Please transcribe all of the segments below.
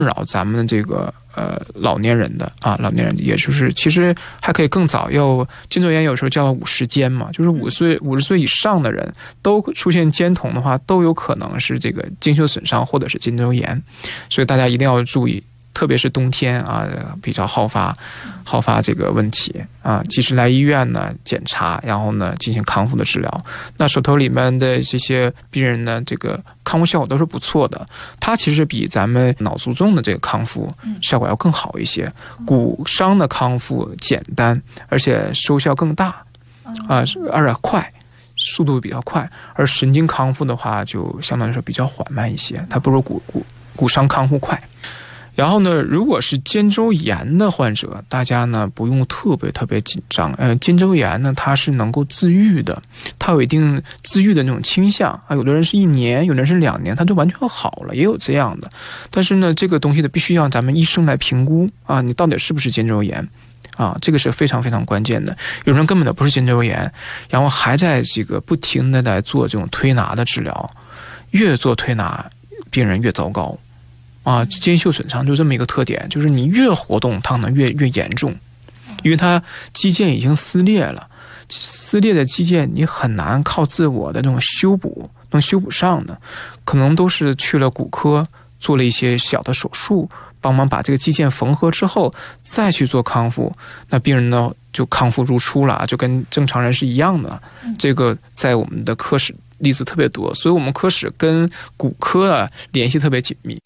扰咱们这个老年人的啊，老年人也就是其实还可以更早，要肩周炎有时候叫50肩嘛，就是50岁以上的人都出现肩痛的话，都有可能是这个筋袖损伤或者是肩周炎，所以大家一定要注意。特别是冬天啊，比较好发这个问题啊，及时来医院呢检查，然后呢进行康复的治疗。那手头里面的这些病人呢，这个康复效果都是不错的。它其实比咱们脑卒中的这个康复效果要更好一些。骨伤的康复简单，而且收效更大啊，而且快。速度比较快，而神经康复的话就相对来说比较缓慢一些，它不如骨伤康复快。然后呢，如果是肩周炎的患者，大家呢不用特别紧张。肩周炎呢它是能够自愈的，它有一定自愈的那种倾向啊。有的人是1年，有的人是2年，它就完全好了，也有这样的。但是呢，这个东西呢必须让咱们医生来评估啊，你到底是不是肩周炎啊？这个是非常非常关键的。有人根本就不是肩周炎，然后还在这个不停的来做这种推拿的治疗，越做推拿，病人越糟糕。啊，肩袖损伤就这么一个特点，就是你越活动它可能越严重，因为它肌腱已经撕裂了，撕裂的肌腱你很难靠自我的那种修补能修补上的，可能都是去了骨科做了一些小的手术，帮忙把这个肌腱缝合之后再去做康复，那病人呢就康复如初了，就跟正常人是一样的。这个在我们的科室例子特别多，所以我们科室跟骨科啊联系特别紧密。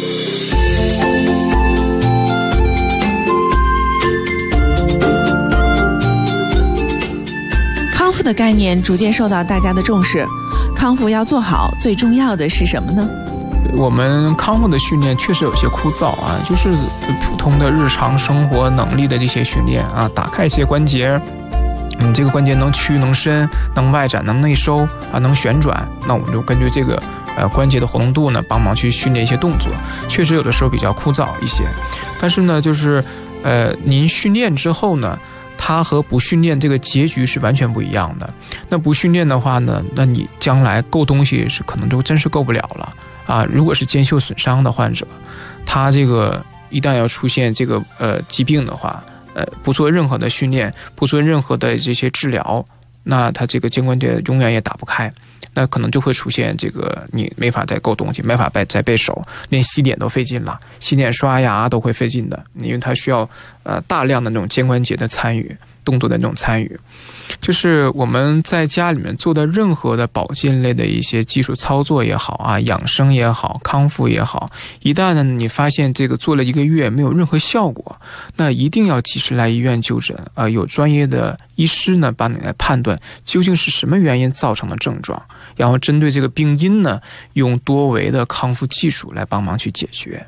康复的概念逐渐受到大家的重视，康复要做好，最重要的是什么呢？ 我们康复的训练确实有些枯燥啊，就是普通的日常生活能力的这些训练啊，打开一些关节，你这个关节能屈能伸，能外展能内收啊，能旋转，那我们就根据这个关节的活动度呢，帮忙去训练一些动作，确实有的时候比较枯燥一些。但是呢，就是您训练之后呢，它和不训练这个结局是完全不一样的。那不训练的话呢，那你将来够东西是可能就真是够不了了啊。如果是肩袖损伤的患者，他这个一旦要出现这个疾病的话，不做任何的训练，不做任何的这些治疗，那他这个肩关节永远也打不开，那可能就会出现这个你没法再够东西，没法再背手，连洗脸都费劲了，洗脸刷牙都会费劲的，因为它需要大量的那种肩关节的参与，动作的那种参与。就是我们在家里面做的任何的保健类的一些技术操作也好啊，养生也好，康复也好，一旦呢你发现这个做了1个月没有任何效果，那一定要及时来医院就诊，有专业的医师呢帮你来判断究竟是什么原因造成的症状，然后针对这个病因呢，用多维的康复技术来帮忙去解决。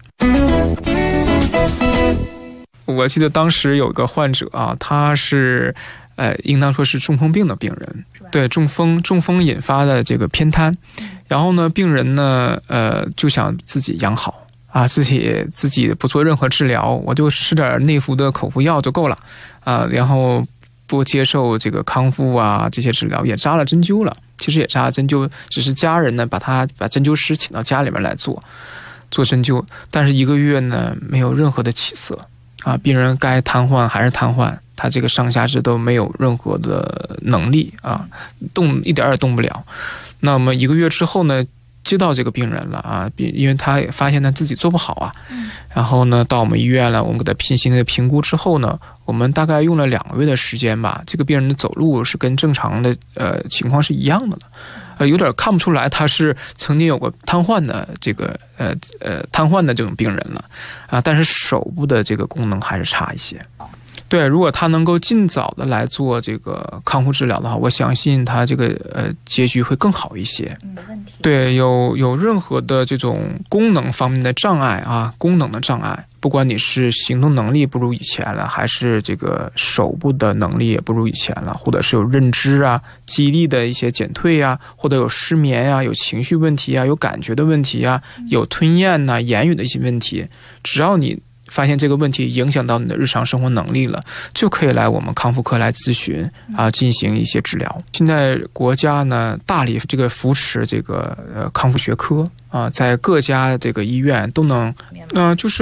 我记得当时有一个患者啊，他是应当说是中风病的病人，对，中风引发的这个偏瘫，然后呢，病人呢就想自己养好啊，自己不做任何治疗，我就吃点内服的口服药就够了啊，然后不接受这个康复啊这些治疗，也扎了针灸了，其实也扎了针灸，只是家人呢把针灸师请到家里面来做针灸，但是1个月呢没有任何的起色啊，病人该瘫痪还是瘫痪，他这个上下肢都没有任何的能力啊，一点也动不了。那么1个月之后呢，接到这个病人了啊，因为他也发现他自己做不好啊，然后呢到我们医院了，我们给他进行了评估之后呢，我们大概用了2个月的时间吧，这个病人的走路是跟正常的情况是一样的了。有点看不出来他是曾经有过瘫痪的这个瘫痪的这种病人了啊，但是手部的这个功能还是差一些。对，如果他能够尽早的来做这个康复治疗的话，我相信他这个结局会更好一些。 没问题。 对，有任何的这种功能方面的障碍啊，功能的障碍，不管你是行动能力不如以前了，还是这个手部的能力也不如以前了，或者是有认知啊、记忆力的一些减退啊，或者有失眠啊、有情绪问题啊、有感觉的问题啊、有吞咽啊、言语的一些问题，只要你发现这个问题影响到你的日常生活能力了，就可以来我们康复科来咨询啊，进行一些治疗。现在国家呢大力这个扶持这个康复学科啊，在各家这个医院都能就是